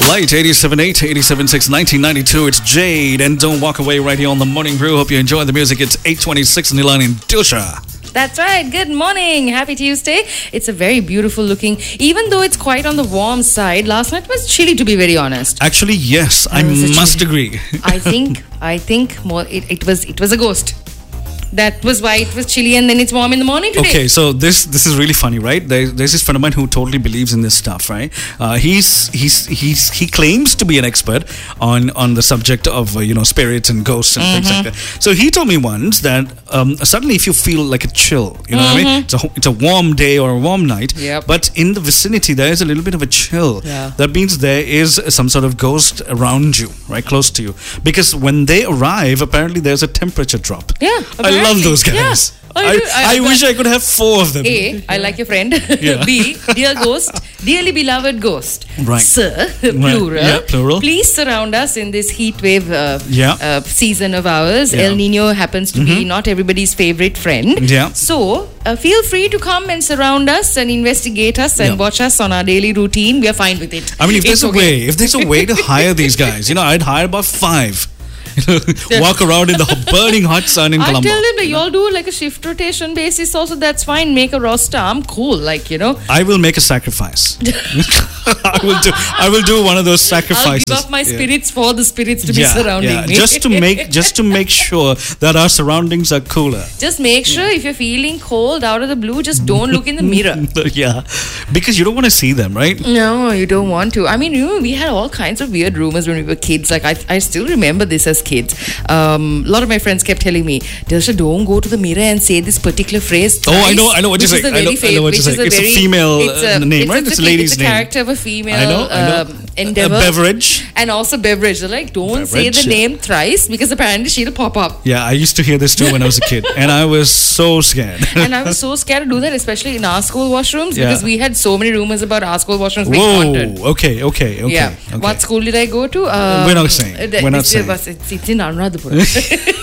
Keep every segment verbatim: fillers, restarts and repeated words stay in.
Light eighty-seven point eight, eighty-seven point six, nineteen ninety-two. It's Jade, and don't walk away right here on the Morning Brew. Hope you enjoy the music. It's eight twenty-six Nilan in Dusha. That's right. Good morning. Happy Tuesday. It's a very beautiful looking, even though it's quite on the warm side. Last night was chilly, to be very honest. Actually, yes, I must agree. I think, I think more. It, it was, it was a ghost. That was why it was chilly, and then it's warm in the morning today. Okay, so this this is really funny, right? There, there's this friend of mine who totally believes in this stuff, right? Uh, he's he's he's he claims to be an expert on on the subject of uh, you know spirits and ghosts and mm-hmm. things like that. So he told me once that um, suddenly if you feel like a chill, you know mm-hmm. what I mean? It's a it's a warm day or a warm night, yep. but in the vicinity there is a little bit of a chill. Yeah. That means there is some sort of ghost around you, right, close to you. Because when they arrive, apparently there's a temperature drop. Yeah. I love those guys. Yeah. I, I, I, I wish I could have four of them. A, I like your friend. Yeah. B, dear ghost, dearly beloved ghost. Right. Sir, plural. Yeah, plural. Please surround us in this heat wave uh, yeah. uh, season of ours. Yeah. El Nino happens to mm-hmm. be not everybody's favorite friend. Yeah. So, uh, feel free to come and surround us and investigate us and yeah. watch us on our daily routine. We are fine with it. I mean, if it's there's okay. a way, if there's a way to hire these guys, you know, I'd hire about five. Walk around in the burning hot sun in Colombo. I tell them that y'all do like a shift rotation basis also, that's fine. Make a roster. I'm cool, like, you know. I will make a sacrifice. I will do I will do one of those sacrifices. I'll give up my spirits yeah. for the spirits to yeah, be surrounding yeah. me. Just to make just to make sure that our surroundings are cooler. Just make sure yeah. if you're feeling cold out of the blue, just don't look in the mirror. Yeah. Because you don't want to see them, right? No, you don't want to. I mean, you know, we had all kinds of weird rumors when we were kids. Like I I still remember this as kids. Um, a lot of my friends kept telling me, Dilsha, don't go to the mirror and say this particular phrase twice. Oh, I know, I know what you're saying. I know, I know what you're saying. It's a female it's a, name, it's right? A, it's a lady's it's a name. character of a female I know, I know. Um, endeavor. A beverage. And also beverage. They're like, don't beverage, say the yeah. name thrice because apparently she'll pop up. Yeah, I used to hear this too when I was a kid. And I was so scared. And I was so scared to do that, especially in our school washrooms yeah. because we had so many rumors about our school washrooms being Whoa, haunted. okay, okay, okay. Yeah. Okay. What school did I go to? Um, We're not saying. We're not it's, saying. It's, it's in Anuradhapura.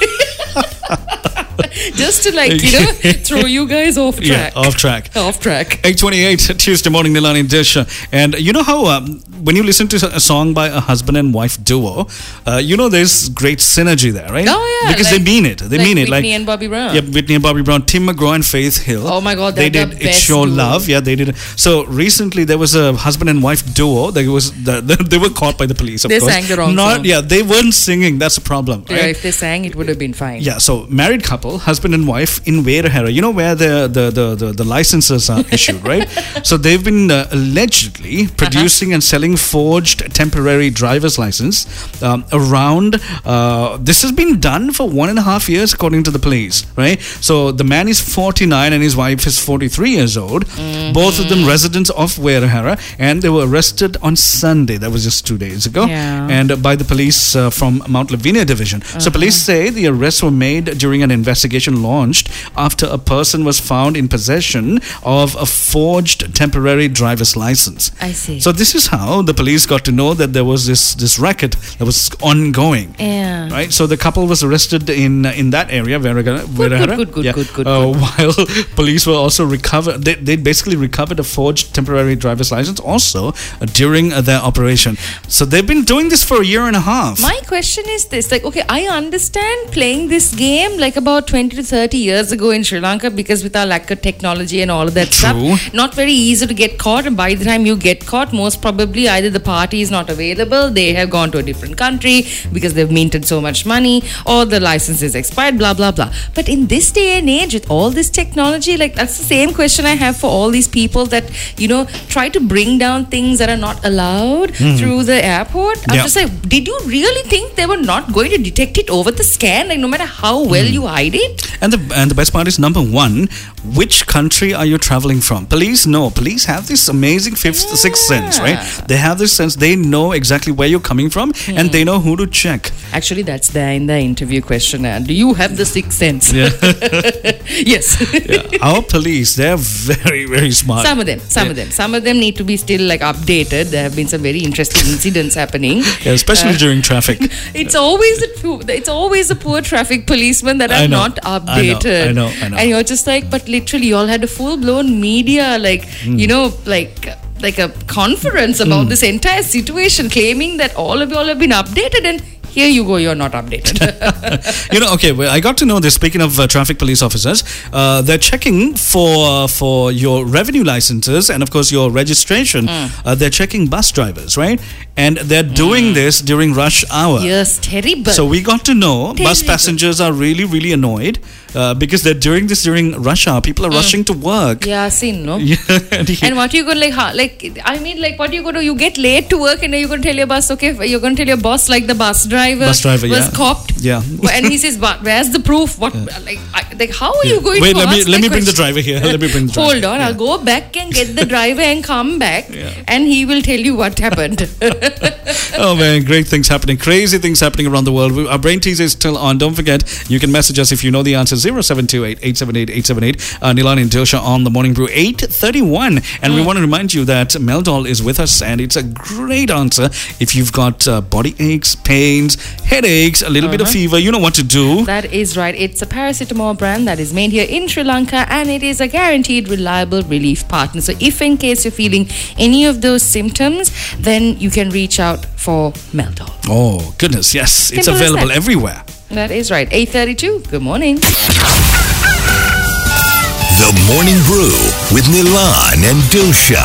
Just to like, you know, throw you guys off track. Yeah, off track. Off track. eight twenty-eight, Tuesday morning, Nilani Disha. And you know how um, when you listen to a song by a husband and wife duo, uh, you know there's great synergy there, right? Oh, yeah. Because like, they mean it. They like mean it. Whitney Like Whitney and Bobby Brown. Yeah, Whitney and Bobby Brown. Tim McGraw and Faith Hill. Oh my God, they did the It's Your duo. Love. Yeah, they did. So recently there was a husband and wife duo. There was the, the, they were caught by the police, of they course. They sang the wrong Not, song. Yeah, they weren't singing. That's a problem. Yeah, right? if they sang, it would have been fine. Yeah, so married couple, husband and wife in Verahera. You know where the the, the, the, the licenses are issued, right? So they've been uh, allegedly producing uh-huh. and selling forged temporary driver's license um, around. Uh, this has been done for one and a half years, according to the police, right? So the man is forty-nine and his wife is forty-three years old. Mm-hmm. Both of them residents of Verahera, and they were arrested on Sunday. That was just two days ago, yeah. and uh, by the police uh, from Mount Lavinia Division. Uh-huh. So police say the arrests were made during an investigation launched after a person was found in possession of a forged temporary driver's license. I see. So this is how the police got to know that there was this this racket that was ongoing. Yeah. Right. So the couple was arrested in in that area, Verahera. Good, good, good, good, yeah. good, good, uh, good. While police were also recovered, they they basically recovered a forged temporary driver's license also uh, during uh, their operation. So they've been doing this for a year and a half. My question is this: like, okay, I understand playing this game like about twenty to thirty years ago in Sri Lanka because with our lack of technology and all of that True. stuff, not very easy to get caught. And by the time you get caught, most probably either the party is not available, they have gone to a different country because they've minted so much money, or the license is expired, blah, blah, blah. But in this day and age, with all this technology, like that's the same question I have for all these people that, you know, try to bring down things that are not allowed mm. through the airport. I'm yeah. just like, did you really think they were not going to detect it over the scan? Like, no matter how well mm. you hide it? And the and the best part is, number one, which country are you traveling from? Police know. Police have this amazing fifth, yeah. sixth sense, right? They have this sense. They know exactly where you're coming from, mm. and they know who to check. Actually, that's there in the interview questionnaire. Do you have the sixth sense? Yeah. Yes. Yeah. Our police, they're very, very smart. Some of them. Some yeah. of them. Some of them need to be still like updated. There have been some very interesting incidents happening. Yeah, especially uh, during traffic. It's always the it's always the poor traffic policemen that are not updated. I know, I know, I know. And you're just like, but literally, you all had a full blown media, like mm. you know, like like a conference about mm. this entire situation, claiming that all of you all have been updated, and here you go, you're not updated. You know, okay, well, I got to know this. Speaking of uh, traffic police officers, uh, they're checking for uh, for your revenue licenses and, of course, your registration. Mm. Uh, they're checking bus drivers, right? And they're doing mm. this during rush hour. Yes, terrible. So we got to know terrible. Bus passengers are really, really annoyed uh, because they're doing this during rush hour. People are mm. rushing to work. Yeah, seen, no? Yeah. And what are you going to, like, how, like, I mean, like, what are you going to, you get late to work and then you're going to tell your boss, okay, you're going to tell your boss, like, the bus driver, bus driver was yeah. copped. Yeah. And he says, but where's the proof? What, yeah. like, I, like, how are yeah. you going Wait, to let me, ask let me bring question? the driver here. Let me bring the driver. Hold on, yeah. I'll go back and get the driver and come back yeah. and he will tell you what happened. Oh man, great things happening, crazy things happening around the world. Our brain teaser is still on. Don't forget, you can message us if you know the answer. zero seven two eight, eight seven eight, eight seven eight. Uh, Nilan and Dilsha on the Morning Brew, eight thirty-one. And mm. we want to remind you that Meldol is with us, and it's a great answer if you've got uh, body aches, pains, headaches, a little uh-huh. bit of fever. You know what to do. That is right. It's a paracetamol brand that is made here in Sri Lanka, and it is a guaranteed reliable relief partner. So if in case you're feeling any of those symptoms, then you can reach out for Meldol. Oh, goodness, yes. Simple it's available everywhere. That is right. eight thirty-two. Good morning. The Morning Brew with Nilan and Dilsha.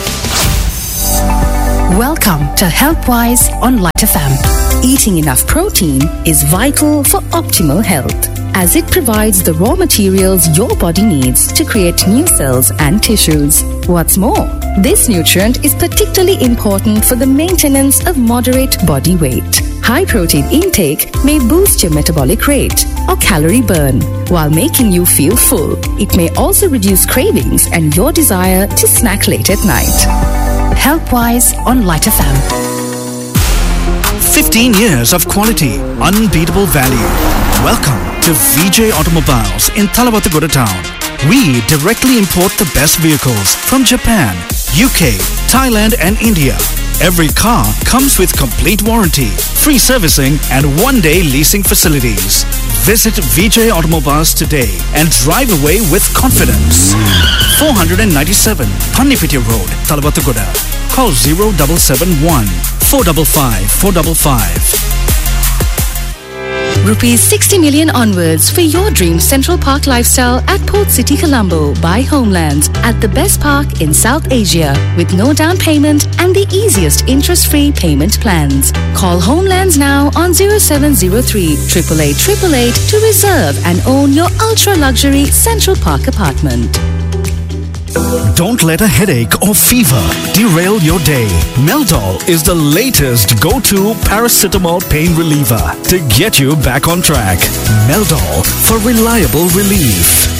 Welcome to HealthWise on Light F M. Eating enough protein is vital for optimal health, as it provides the raw materials your body needs to create new cells and tissues. What's more, this nutrient is particularly important for the maintenance of moderate body weight. High protein intake may boost your metabolic rate or calorie burn while making you feel full. It may also reduce cravings and your desire to snack late at night. HealthWise on Light F M. fifteen years of quality, unbeatable value. Welcome to V J Automobiles in Thalawatthagooda town. We directly import the best vehicles from Japan, U K, Thailand and India. Every car comes with complete warranty, free servicing and one-day leasing facilities. Visit V J Automobiles today and drive away with confidence. four ninety-seven Pannipitiya Road, Thalawatthagooda. Call zero seven seven one, four five five, four five five. Rupees sixty million onwards for your dream Central Park lifestyle at Port City, Colombo by Homelands at the best park in South Asia with no down payment and the easiest interest-free payment plans. Call Homelands now on zero seven zero three, eight eight eight, eight eight eight to reserve and own your ultra-luxury Central Park apartment. Don't let a headache or fever derail your day. Meldol is the latest go-to paracetamol pain reliever to get you back on track. Meldol for reliable relief.